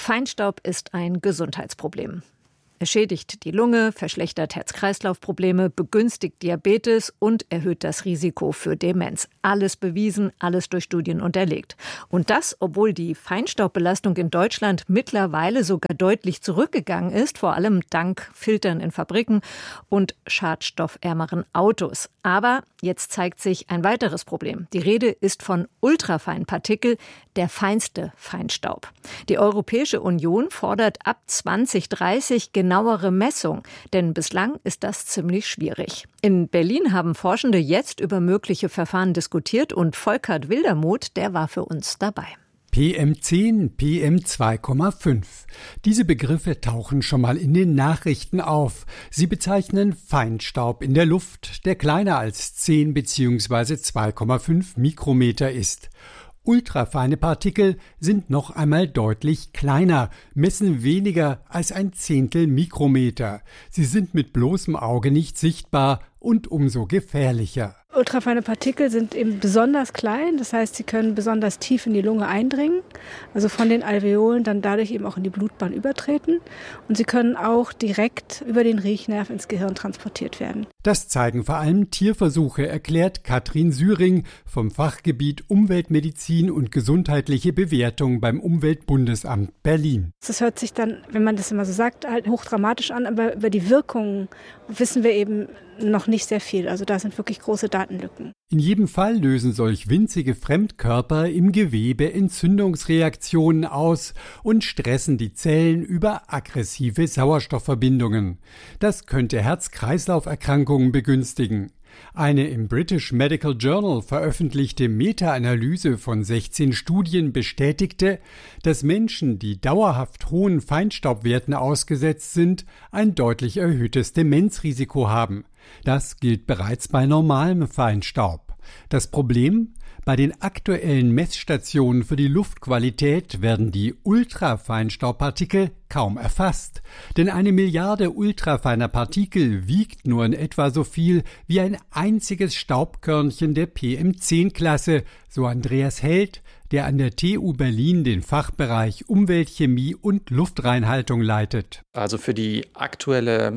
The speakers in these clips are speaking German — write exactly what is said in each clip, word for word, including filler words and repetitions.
Feinstaub ist ein Gesundheitsproblem. Er schädigt die Lunge, verschlechtert Herz-Kreislauf-Probleme, begünstigt Diabetes und erhöht das Risiko für Demenz. Alles bewiesen, alles durch Studien unterlegt. Und das, obwohl die Feinstaubbelastung in Deutschland mittlerweile sogar deutlich zurückgegangen ist, vor allem dank Filtern in Fabriken und schadstoffärmeren Autos. Aber jetzt zeigt sich ein weiteres Problem. Die Rede ist von Ultrafeinpartikel, der feinste Feinstaub. Die Europäische Union fordert ab zwanzig dreißig genauere Messung, denn bislang ist das ziemlich schwierig. In Berlin haben Forschende jetzt über mögliche Verfahren diskutiert und Volkert Wildermuth, der war für uns dabei. P M zehn, P M zwei Komma fünf. Diese Begriffe tauchen schon mal in den Nachrichten auf. Sie bezeichnen Feinstaub in der Luft, der kleiner als zehn bzw. zwei Komma fünf Mikrometer ist. Ultrafeine Partikel sind noch einmal deutlich kleiner, messen weniger als ein Zehntel Mikrometer. Sie sind mit bloßem Auge nicht sichtbar und umso gefährlicher. Ultrafeine Partikel sind eben besonders klein, das heißt, sie können besonders tief in die Lunge eindringen, also von den Alveolen dann dadurch eben auch in die Blutbahn übertreten. Und sie können auch direkt über den Riechnerv ins Gehirn transportiert werden. Das zeigen vor allem Tierversuche, erklärt Katrin Syring vom Fachgebiet Umweltmedizin und gesundheitliche Bewertung beim Umweltbundesamt Berlin. Das hört sich dann, wenn man das immer so sagt, halt hochdramatisch an, aber über die Wirkungen wissen wir eben noch nicht sehr viel. Also da sind wirklich große Datenlücken. In jedem Fall lösen solch winzige Fremdkörper im Gewebe Entzündungsreaktionen aus und stressen die Zellen über aggressive Sauerstoffverbindungen. Das könnte Herz-Kreislauf-Erkrankungen begünstigen. Eine im British Medical Journal veröffentlichte Meta-Analyse von sechzehn Studien bestätigte, dass Menschen, die dauerhaft hohen Feinstaubwerten ausgesetzt sind, ein deutlich erhöhtes Demenzrisiko haben. Das gilt bereits bei normalem Feinstaub. Das Problem? Bei den aktuellen Messstationen für die Luftqualität werden die Ultrafeinstaubpartikel kaum erfasst. Denn eine Milliarde ultrafeiner Partikel wiegt nur in etwa so viel wie ein einziges Staubkörnchen der P M zehn Klasse, so Andreas Held, der an der T U Berlin den Fachbereich Umweltchemie und Luftreinhaltung leitet. Also für die aktuelle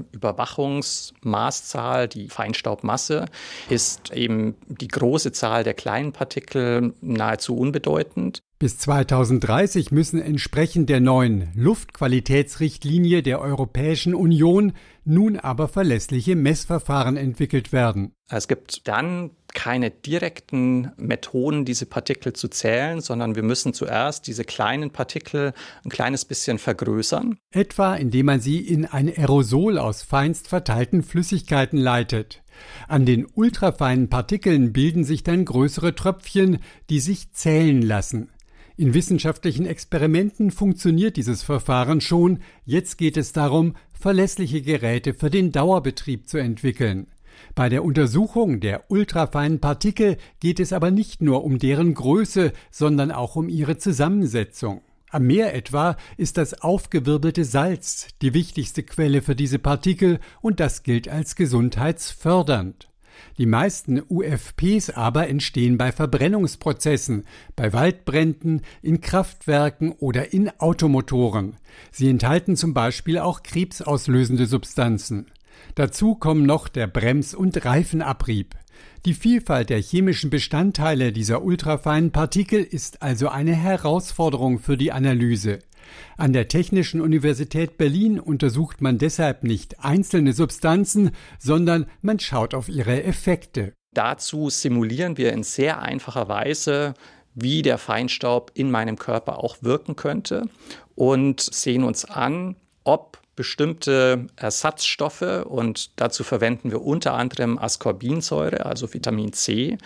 Überwachungsmaßzahl, die Feinstaubmasse, ist eben die große Zahl der kleinen Partikel nahezu unbedeutend. Bis zweitausenddreißig müssen entsprechend der neuen Luftqualitätsrichtlinie der Europäischen Union nun aber verlässliche Messverfahren entwickelt werden. Es gibt dann keine direkten Methoden, diese Partikel zu zählen, sondern wir müssen zuerst diese kleinen Partikel ein kleines bisschen vergrößern. Etwa indem man sie in ein Aerosol aus feinst verteilten Flüssigkeiten leitet. An den ultrafeinen Partikeln bilden sich dann größere Tröpfchen, die sich zählen lassen. In wissenschaftlichen Experimenten funktioniert dieses Verfahren schon. Jetzt geht es darum, verlässliche Geräte für den Dauerbetrieb zu entwickeln. Bei der Untersuchung der ultrafeinen Partikel geht es aber nicht nur um deren Größe, sondern auch um ihre Zusammensetzung. Am Meer etwa ist das aufgewirbelte Salz die wichtigste Quelle für diese Partikel und das gilt als gesundheitsfördernd. Die meisten U F Ps aber entstehen bei Verbrennungsprozessen, bei Waldbränden, in Kraftwerken oder in Automotoren. Sie enthalten zum Beispiel auch krebsauslösende Substanzen. Dazu kommen noch der Brems- und Reifenabrieb. Die Vielfalt der chemischen Bestandteile dieser ultrafeinen Partikel ist also eine Herausforderung für die Analyse. An der Technischen Universität Berlin untersucht man deshalb nicht einzelne Substanzen, sondern man schaut auf ihre Effekte. Dazu simulieren wir in sehr einfacher Weise, wie der Feinstaub in meinem Körper auch wirken könnte und sehen uns an, ob bestimmte Ersatzstoffe, und dazu verwenden wir unter anderem Ascorbinsäure, also Vitamin C,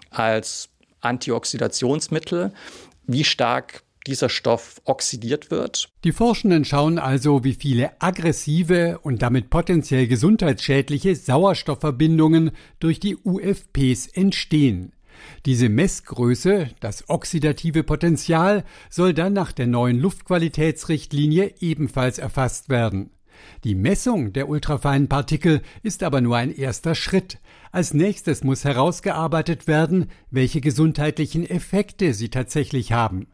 als Antioxidationsmittel, wie stark dieser Stoff oxidiert wird. Die Forschenden schauen also, wie viele aggressive und damit potenziell gesundheitsschädliche Sauerstoffverbindungen durch die U F Ps entstehen. Diese Messgröße, das oxidative Potenzial, soll dann nach der neuen Luftqualitätsrichtlinie ebenfalls erfasst werden. Die Messung der ultrafeinen Partikel ist aber nur ein erster Schritt. Als nächstes muss herausgearbeitet werden, welche gesundheitlichen Effekte sie tatsächlich haben.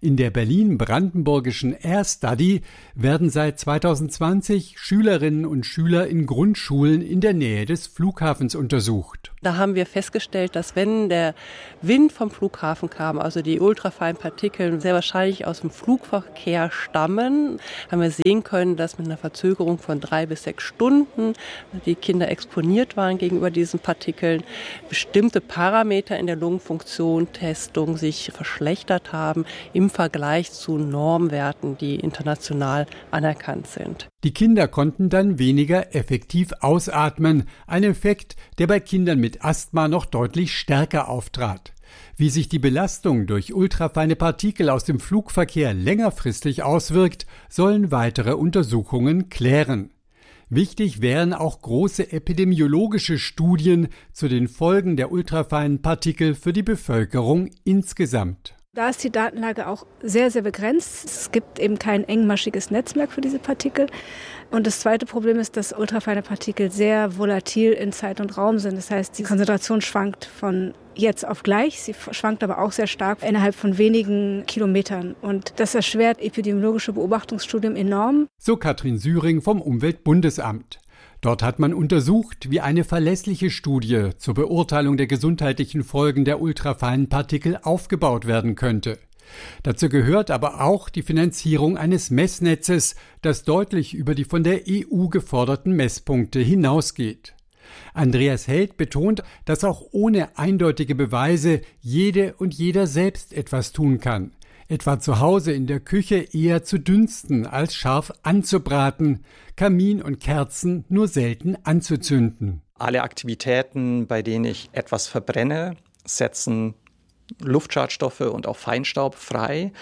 In der berlin-brandenburgischen Air Study werden seit zweitausendzwanzig Schülerinnen und Schüler in Grundschulen in der Nähe des Flughafens untersucht. Da haben wir festgestellt, dass wenn der Wind vom Flughafen kam, also die ultrafeinen Partikel sehr wahrscheinlich aus dem Flugverkehr stammen, haben wir sehen können, dass mit einer Verzögerung von drei bis sechs Stunden die Kinder exponiert waren gegenüber diesen Partikeln, bestimmte Parameter in der Lungenfunktion, Testung sich verschlechtert haben im Vergleich zu Normwerten, die international anerkannt sind. Die Kinder konnten dann weniger effektiv ausatmen, ein Effekt, der bei Kindern mit Asthma noch deutlich stärker auftrat. Wie sich die Belastung durch ultrafeine Partikel aus dem Flugverkehr längerfristig auswirkt, sollen weitere Untersuchungen klären. Wichtig wären auch große epidemiologische Studien zu den Folgen der ultrafeinen Partikel für die Bevölkerung insgesamt. Da ist die Datenlage auch sehr, sehr begrenzt. Es gibt eben kein engmaschiges Netzwerk für diese Partikel. Und das zweite Problem ist, dass ultrafeine Partikel sehr volatil in Zeit und Raum sind. Das heißt, die Konzentration schwankt von jetzt auf gleich. Sie schwankt aber auch sehr stark innerhalb von wenigen Kilometern. Und das erschwert epidemiologische Beobachtungsstudien enorm. So Katrin Syring vom Umweltbundesamt. Dort hat man untersucht, wie eine verlässliche Studie zur Beurteilung der gesundheitlichen Folgen der ultrafeinen Partikel aufgebaut werden könnte. Dazu gehört aber auch die Finanzierung eines Messnetzes, das deutlich über die von der E U geforderten Messpunkte hinausgeht. Andreas Held betont, dass auch ohne eindeutige Beweise jede und jeder selbst etwas tun kann. Etwa zu Hause in der Küche eher zu dünsten als scharf anzubraten, Kamin und Kerzen nur selten anzuzünden. Alle Aktivitäten, bei denen ich etwas verbrenne, setzen Luftschadstoffe und auch Feinstaub frei.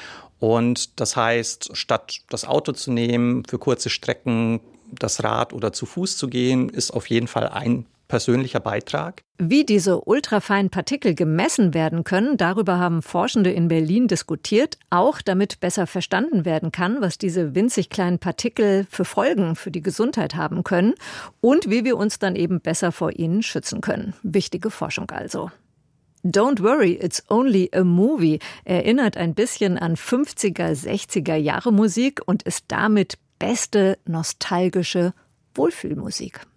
Und das heißt, statt das Auto zu nehmen, für kurze Strecken das Rad oder zu Fuß zu gehen, ist auf jeden Fall ein persönlicher Beitrag. Wie diese ultrafeinen Partikel gemessen werden können, darüber haben Forschende in Berlin diskutiert, auch damit besser verstanden werden kann, was diese winzig kleinen Partikel für Folgen für die Gesundheit haben können und wie wir uns dann eben besser vor ihnen schützen können. Wichtige Forschung also. Don't worry, it's only a movie erinnert ein bisschen an fünfziger, sechziger Jahre Musik und ist damit beste nostalgische Wohlfühlmusik.